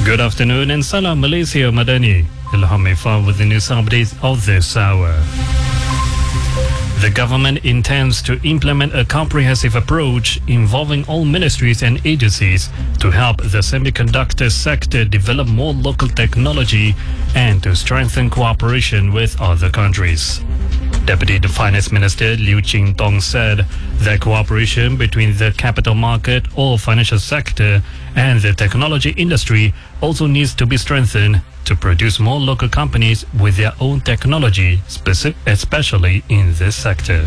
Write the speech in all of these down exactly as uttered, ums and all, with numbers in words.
Good afternoon and Salam Malaysia Madani. Ilham Ifan with the news updates of this hour. The government intends to implement a comprehensive approach involving all ministries and agencies to help the semiconductor sector develop more local technology and to strengthen cooperation with other countries. Deputy Finance Minister Liu Ching-tong said that cooperation between the capital market or financial sector and the technology industry also needs to be strengthened to produce more local companies with their own technology, specific, especially in this sector.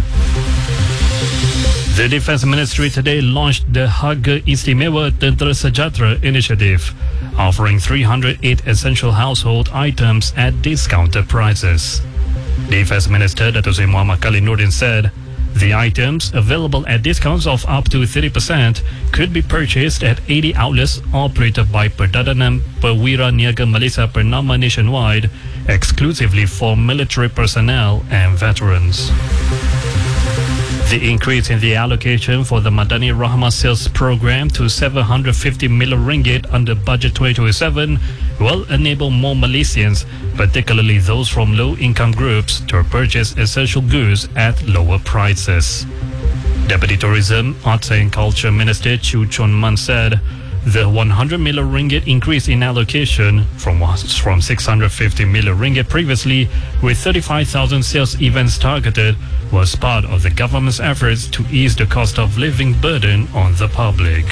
The Defence Ministry today launched the Harga Istimewa Tentera Sejahtera initiative, offering three hundred eight essential household items at discounted prices. Defence Minister Dato' Seri Muhammad Khalid Nordin said the items available at discounts of up to thirty percent could be purchased at eighty outlets operated by Perdana Perwira Niaga Malaysia Pernama nationwide, exclusively for military personnel and veterans. The increase in the allocation for the Madani Rahmah sales program to seven hundred fifty million ringgit under Budget twenty twenty-seven will enable more Malaysians, particularly those from low-income groups, to purchase essential goods at lower prices. Deputy Tourism, Arts and Culture Minister Chew Chon Man said the one hundred million ringgit increase in allocation from, from six hundred fifty million ringgit previously, with thirty-five thousand sales events targeted, was part of the government's efforts to ease the cost of living burden on the public.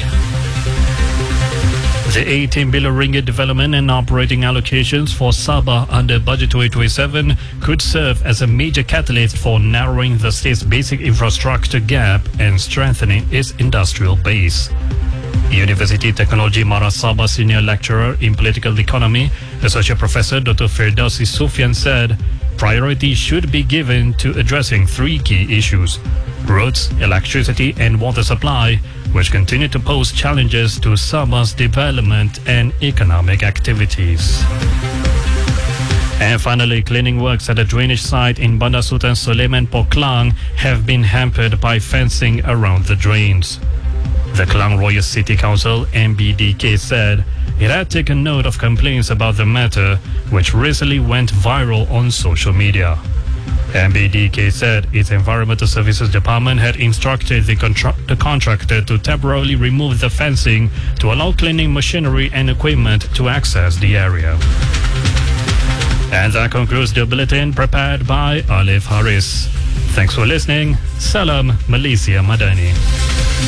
The eighteen billion ringgit development and operating allocations for Sabah under Budget twenty twenty-seven could serve as a major catalyst for narrowing the state's basic infrastructure gap and strengthening its industrial base. University Technology Mara Sabah Senior Lecturer in Political Economy, Associate Professor Doctor Firdausi Sufyan said priority should be given to addressing three key issues: roads, electricity and water supply, which continue to pose challenges to Sabah's development and economic activities. And finally, cleaning works at a drainage site in Bandar Sultan Sulaiman, Port Klang have been hampered by fencing around the drains. The Klang Royal City Council, M B D K, said it had taken note of complaints about the matter, which recently went viral on social media. M B D K said its Environmental Services Department had instructed the, contra- the contractor to temporarily remove the fencing to allow cleaning machinery and equipment to access the area. And that concludes the bulletin prepared by Alif Haris. Thanks for listening. Salam Malaysia Madani.